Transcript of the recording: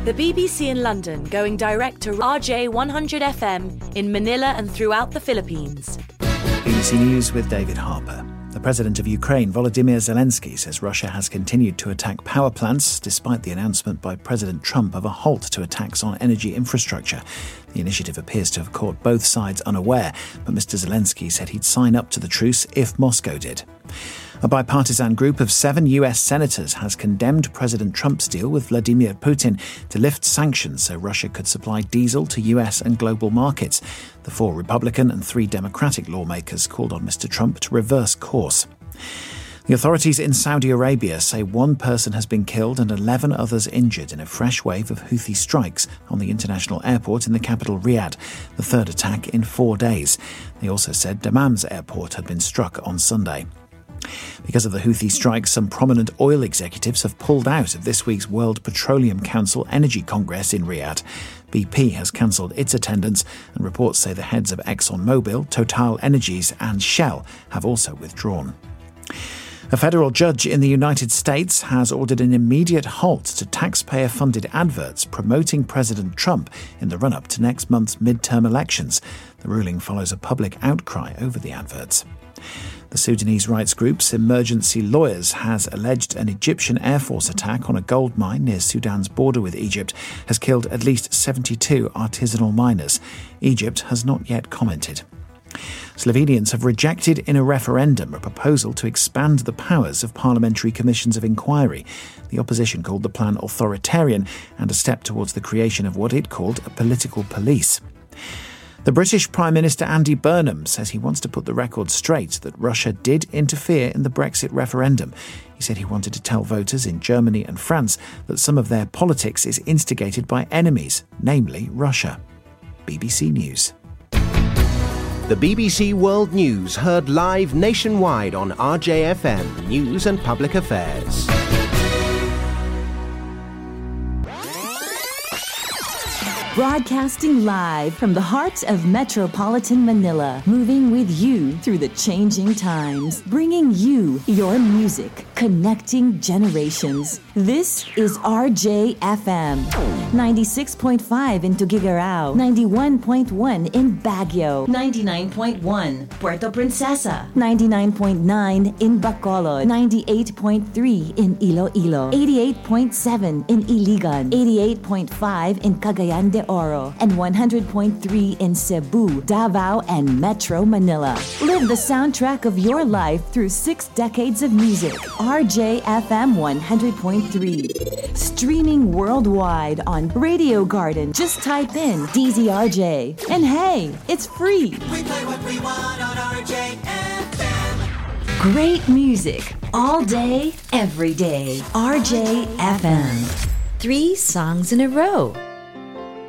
The BBC in London going direct to RJ 100 FM in Manila and throughout the Philippines. BBC News with David Harper. The president of Ukraine, Volodymyr Zelensky, says Russia has continued to attack power plants despite the announcement by President Trump of a halt to attacks on energy infrastructure. The initiative appears to have caught both sides unaware, but Mr. Zelensky said he'd sign up to the truce if Moscow did. A bipartisan group of 7 US senators has condemned President Trump's deal with Vladimir Putin to lift sanctions so Russia could supply diesel to US and global markets. The 4 Republican and 3 Democratic lawmakers called on Mr. Trump to reverse course. The authorities in Saudi Arabia say 1 person has been killed and 11 others injured in a fresh wave of Houthi strikes on the international airport in the capital Riyadh, the 3rd attack in 4 days. They also said Dammam's airport had been struck on Sunday. Because of the Houthi strikes, some prominent oil executives have pulled out of this week's World Petroleum Council Energy Congress in Riyadh. BP has cancelled its attendance, and reports say the heads of ExxonMobil, Total Energies and Shell have also withdrawn. A federal judge in the United States has ordered an immediate halt to taxpayer-funded adverts promoting President Trump in the run-up to next month's midterm elections. The ruling follows a public outcry over the adverts. The Sudanese rights group's Emergency Lawyers has alleged an Egyptian Air Force attack on a gold mine near Sudan's border with Egypt has killed at least 72 artisanal miners. Egypt has not yet commented. Slovenians have rejected in a referendum a proposal to expand the powers of parliamentary commissions of inquiry. The opposition called the plan authoritarian and a step towards the creation of what it called a political police. The British Prime Minister Andy Burnham says he wants to put the record straight that Russia did interfere in the Brexit referendum. He said he wanted to tell voters in Germany and France that some of their politics is instigated by enemies, namely Russia. BBC News. The BBC World News heard live nationwide on RJFM News and Public Affairs. Broadcasting live from the heart of metropolitan Manila, moving with you through the changing times, bringing you your music, connecting generations. This is RJFM, 96.5 in Tuguegarao, 91.1 in Baguio, 99.1 Puerto Princesa, 99.9 in Bacolod, 98.3 in Iloilo, 88.7 in Iligan, 88.5 in Cagayan de Oro, and 100.3 in Cebu, Davao, and Metro Manila. Live the soundtrack of your life through 6 decades of music. RJFM 100.3. Streaming worldwide on Radio Garden. Just type in DZRJ. And hey, it's free. We play what we want on RJFM. Great music all day, every day. RJFM. 3 songs in a row.